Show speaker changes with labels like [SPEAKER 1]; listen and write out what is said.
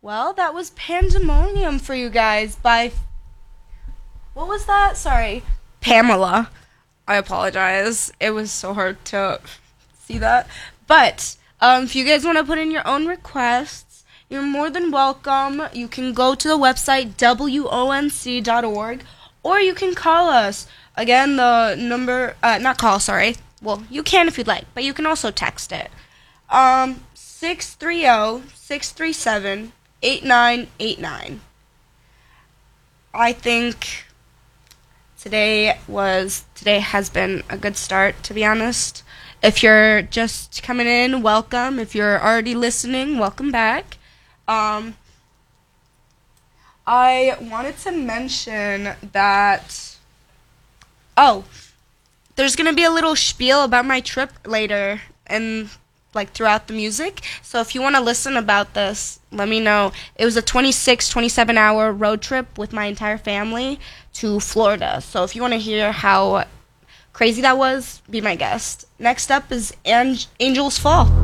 [SPEAKER 1] Well, that was Pandemonium for you guys by. What was that? Sorry. Pamela. I apologize. It was so hard to see that. But if you guys want to put in your own requests, you're more than welcome. You can go to the website wonc.org, or you can call us. Again, the number, not call, sorry. Well, you can if you'd like, but you can also text it. 630-637-8989. I think today has been a good start, to be honest. If you're just coming in, welcome. If you're already listening, welcome back. I wanted to mention that. Oh, there's gonna be a little spiel about my trip later and like throughout the music. So if you want to listen about this, let me know. It was a 27 hour road trip with my entire family to Florida. So if you want to hear how crazy that was, be my guest. Next up is Angels Fall.